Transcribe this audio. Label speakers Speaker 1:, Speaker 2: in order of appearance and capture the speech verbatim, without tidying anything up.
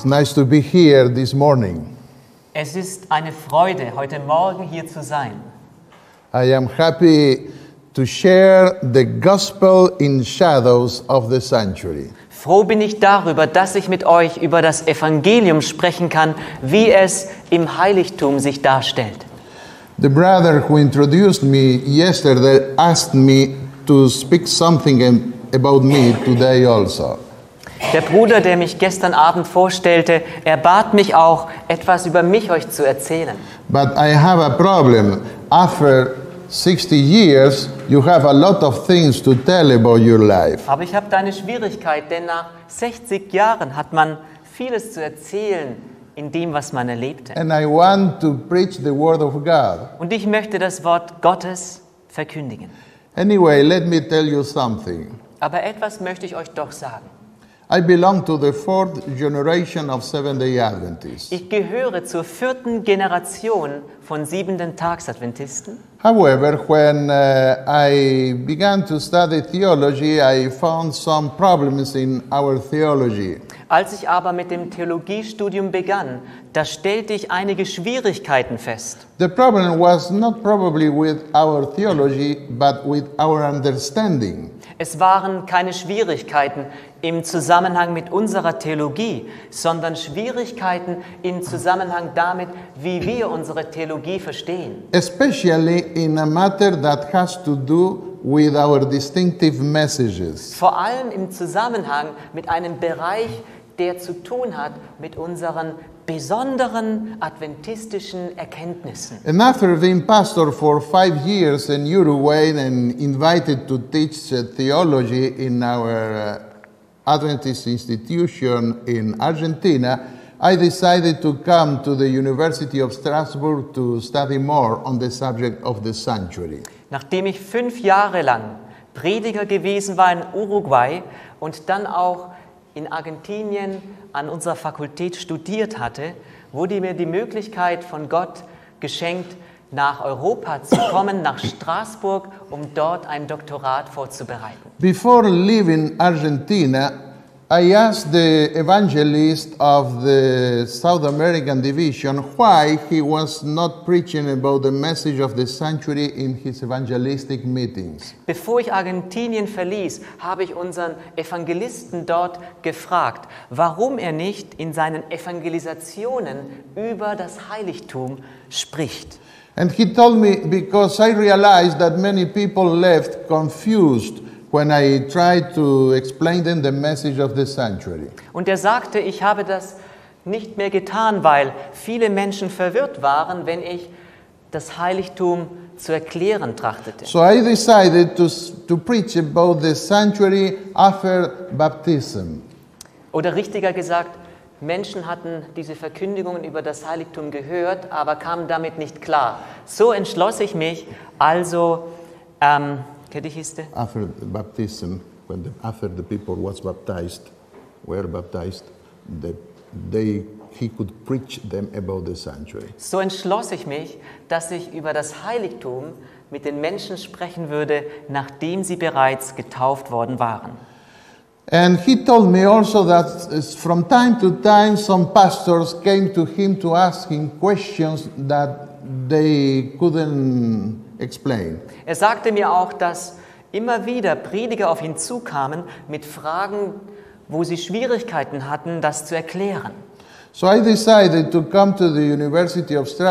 Speaker 1: It's nice to be here this morning.
Speaker 2: Es ist eine Freude, heute Morgen hier zu sein.
Speaker 1: I am happy to share the gospel in shadows of the sanctuary.
Speaker 2: Froh bin ich darüber, dass ich mit euch über das Evangelium sprechen kann, wie es im Heiligtum sich darstellt.
Speaker 1: The brother who introduced me yesterday asked me to speak something about me today also.
Speaker 2: Der Bruder, der mich gestern Abend vorstellte, er bat mich auch, etwas über mich euch zu erzählen.
Speaker 1: But I have a problem. After sixty years, you have a lot of things to tell about your life.
Speaker 2: Aber ich habe da eine Schwierigkeit, denn nach sechzig Jahren hat man vieles zu erzählen in dem, was man erlebte.
Speaker 1: And I want to preach the word of God.
Speaker 2: Und ich möchte das Wort Gottes verkündigen.
Speaker 1: Anyway, let me tell you something.
Speaker 2: Aber etwas möchte ich euch doch sagen.
Speaker 1: I belong to the fourth generation of Seventh-day Adventists.
Speaker 2: Ich gehöre zur vierten Generation von Siebenten-Tags-Adventisten.
Speaker 1: However, when uh, I began to study theology, I found some problems in our theology.
Speaker 2: Als ich aber mit dem Theologiestudium begann, da stellte ich einige Schwierigkeiten fest.
Speaker 1: The problem was not probably with our theology, but with our understanding.
Speaker 2: Es waren keine Schwierigkeiten im Zusammenhang mit unserer Theologie, sondern Schwierigkeiten im Zusammenhang damit, wie wir unsere Theologie verstehen.
Speaker 1: Especially in a matter that has to do with our distinctive messages.
Speaker 2: Vor allem im Zusammenhang mit einem Bereich, der zu tun hat mit unseren besonderen adventistischen Erkenntnissen.
Speaker 1: And after being pastor for five years in Uruguay and invited to teach uh, theology in our uh, Adventist institution in Argentina, I decided to come to the University of Strasbourg to study more on the subject of the sanctuary.
Speaker 2: Nachdem ich fünf Jahre lang Prediger gewesen war in Uruguay und dann auch in Argentinien an unserer Fakultät studiert hatte, wurde mir die Möglichkeit von Gott geschenkt, nach Europa zu kommen, nach Straßburg, um dort ein Doktorat vorzubereiten.
Speaker 1: Before leaving Argentina, I asked the evangelist of the South American division why he was not preaching about the message of the sanctuary in his evangelistic meetings.
Speaker 2: Bevor ich Argentinien verließ, habe ich unseren Evangelisten dort gefragt, warum er nicht in seinen Evangelisationen über das Heiligtum spricht.
Speaker 1: And he told me because I realized that many people left confused when I tried to explain them the message of the sanctuary.
Speaker 2: Und er sagte, ich habe das nicht mehr getan, weil viele Menschen verwirrt waren, wenn ich das Heiligtum zu erklären trachtete.
Speaker 1: So I decided to, to preach about the sanctuary after baptism.
Speaker 2: Oder richtiger gesagt, Menschen hatten diese Verkündigungen über das Heiligtum gehört, aber kamen damit nicht klar. So entschloss ich mich, also, ähm,
Speaker 1: after the baptism, when the, after the people was baptized, were baptized, the, they, he could preach them about the sanctuary.
Speaker 2: So entschloss ich mich, dass ich über das Heiligtum mit den Menschen sprechen würde, nachdem sie bereits getauft worden waren.
Speaker 1: And he told me also that from time to time some pastors came to him to ask him questions that they couldn't explain.
Speaker 2: Er sagte mir auch, dass immer wieder Prediger auf ihn zukamen mit Fragen, wo sie Schwierigkeiten hatten, das zu erklären.
Speaker 1: So I decided to come to the University of Strasbourg